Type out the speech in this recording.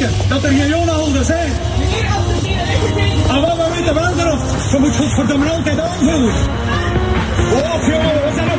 zeker dat er geen Jonaholders zijn. Meneer, als er geen rechter zijn... En wat we weten wel erop, ze moet godverdomme altijd aanvoelen. Och jongen, we zijn